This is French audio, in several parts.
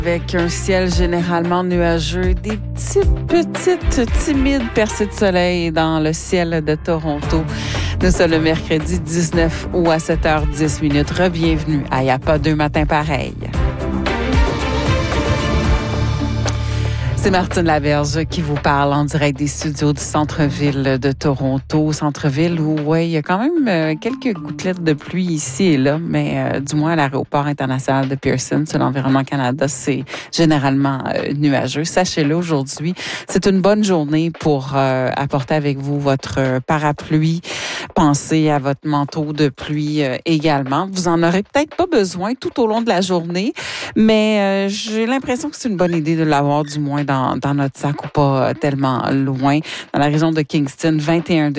Avec un ciel généralement nuageux, des petites, timides percées de soleil dans le ciel de Toronto. Nous sommes le mercredi 19 août à 7h10. Re-bienvenue à Y'a pas deux matins pareils. C'est Martine Laberge qui vous parle en direct des studios du centre-ville de Toronto. Centre-ville où, il y a quand même quelques gouttelettes de pluie ici et là, mais du moins à l'aéroport international de Pearson, sur l'Environnement Canada, c'est généralement nuageux. Sachez-le, aujourd'hui, c'est une bonne journée pour apporter avec vous votre parapluie. Pensez à votre manteau de pluie également. Vous en aurez peut-être pas besoin tout au long de la journée, mais j'ai l'impression que c'est une bonne idée de l'avoir du moins dans notre sac ou pas tellement loin. Dans la région de Kingston, 22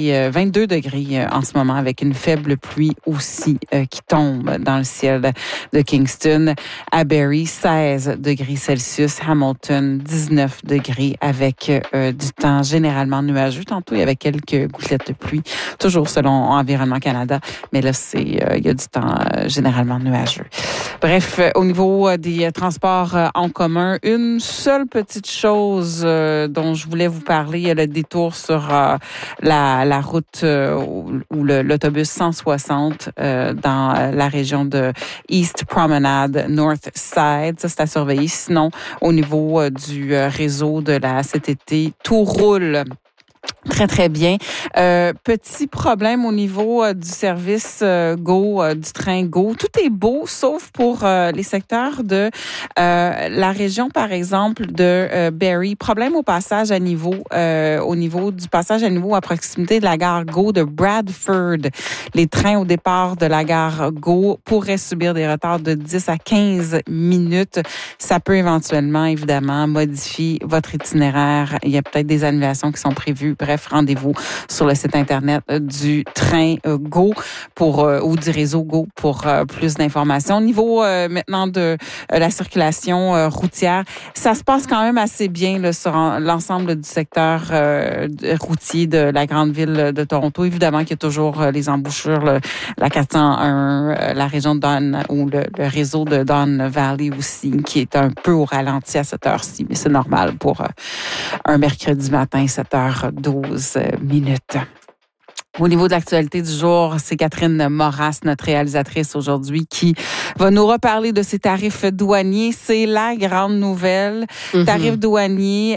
degrés en ce moment avec une faible pluie aussi qui tombe dans le ciel de Kingston. À Barrie, 16 degrés Celsius. Hamilton, 19 degrés avec du temps généralement nuageux. Tantôt, il y avait quelques gouttelettes de pluie, toujours selon Environnement Canada, mais là, il y a du temps généralement nuageux. Bref, au niveau des transports en commun, une seule petite chose dont je voulais vous parler, il y a le détour sur la route ou l'autobus 160 dans la région de East Promenade, North Side. Ça, c'est à surveiller. Sinon, au niveau du réseau de la CTT, tout roule très, très bien. Petit problème au niveau du service GO, du train GO. Tout est beau, sauf pour les secteurs de la région, par exemple, de Barrie. Problème au passage à niveau, au niveau du passage à niveau à proximité de la gare GO de Bradford. Les trains au départ de la gare GO pourraient subir des retards de 10 à 15 minutes. Ça peut éventuellement, évidemment, modifier votre itinéraire. Il y a peut-être des annulations qui sont prévues. Bref, rendez-vous sur le site Internet du train GO ou du réseau GO pour plus d'informations. Au niveau maintenant de la circulation routière, ça se passe quand même assez bien là, sur l'ensemble du secteur routier de la grande ville de Toronto. Évidemment qu'il y a toujours les embouchures, la 401, la région de Don ou le réseau de Don Valley aussi, qui est un peu au ralenti à cette heure-ci, mais c'est normal pour un mercredi matin, 7h12 minutes. Au niveau de l'actualité du jour, c'est Catherine Moras, notre réalisatrice aujourd'hui, qui va nous reparler de ses tarifs douaniers. C'est la grande nouvelle. Tarifs douaniers,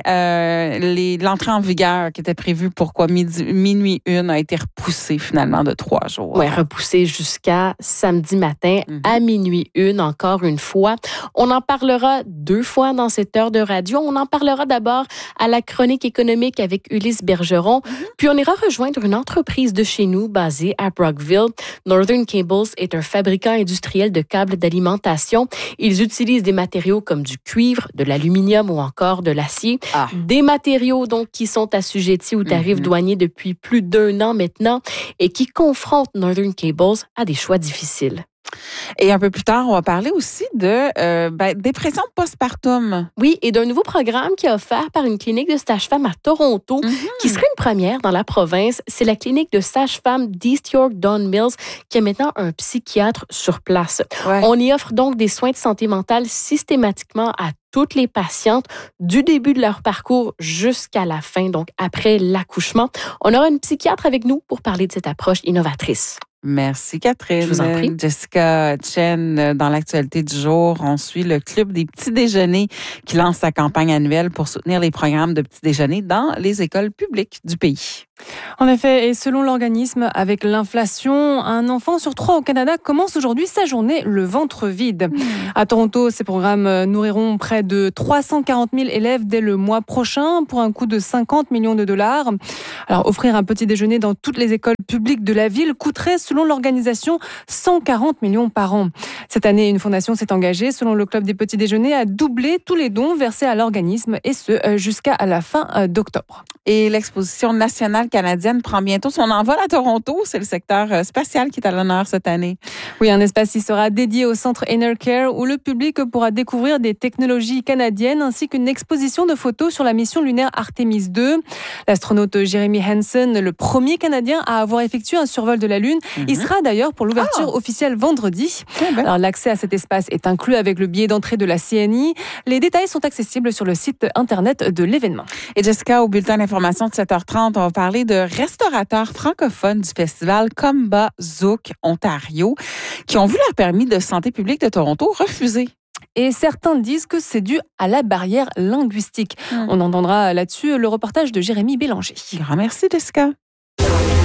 l'entrée en vigueur qui était prévue pour minuit 1 a été repoussée finalement de 3 jours. Oui, repoussée jusqu'à samedi matin à minuit 1, encore une fois. On en parlera 2 fois dans cette heure de radio. On en parlera d'abord à la chronique économique avec Ulysse Bergeron, puis on ira rejoindre une entreprise de chez nous, basé à Brockville. Northern Cables est un fabricant industriel de câbles d'alimentation. Ils utilisent des matériaux comme du cuivre, de l'aluminium ou encore de l'acier. Des matériaux donc qui sont assujettis aux tarifs douaniers depuis plus d'1 an maintenant et qui confrontent Northern Cables à des choix difficiles. Et un peu plus tard, on va parler aussi de dépression postpartum. Oui, et d'un nouveau programme qui est offert par une clinique de sage-femme à Toronto, qui serait une première dans la province. C'est la clinique de sage-femme d'East York Don Mills, qui a maintenant un psychiatre sur place. Ouais. On y offre donc des soins de santé mentale systématiquement à toutes les patientes, du début de leur parcours jusqu'à la fin, donc après l'accouchement. On aura une psychiatre avec nous pour parler de cette approche innovatrice. Merci Catherine. Je vous en prie. Jessica Chen, dans l'actualité du jour, on suit le Club des petits déjeuners qui lance sa campagne annuelle pour soutenir les programmes de petits déjeuners dans les écoles publiques du pays. En effet, et selon l'organisme, avec l'inflation, un enfant sur 3 au Canada commence aujourd'hui sa journée le ventre vide. À Toronto, ces programmes nourriront près de 340 000 élèves dès le mois prochain pour un coût de 50 millions de dollars. Alors, offrir un petit déjeuner dans toutes les écoles publiques de la ville coûterait, selon l'organisation, 140 millions par an. Cette année, une fondation s'est engagée, selon le Club des petits déjeuners, à doubler tous les dons versés à l'organisme, et ce, jusqu'à la fin d'octobre. Et l'exposition nationale spatiale canadienne prend bientôt son envol à Toronto. C'est le secteur spatial qui est à l'honneur cette année. Oui, un espace qui sera dédié au centre Enercare où le public pourra découvrir des technologies canadiennes ainsi qu'une exposition de photos sur la mission lunaire Artemis 2. L'astronaute Jeremy Hansen, le premier Canadien à avoir effectué un survol de la Lune, il sera d'ailleurs pour l'ouverture officielle vendredi. Alors, l'accès à cet espace est inclus avec le billet d'entrée de la CNI. Les détails sont accessibles sur le site internet de l'événement. Et Jessica, au bulletin d'information de 7h30, on va parler de restaurateurs francophones du festival Combat Zouk Ontario qui ont vu leur permis de santé publique de Toronto refusé. Et certains disent que c'est dû à la barrière linguistique. On entendra là-dessus le reportage de Jérémy Bélanger. Grand merci, Jessica.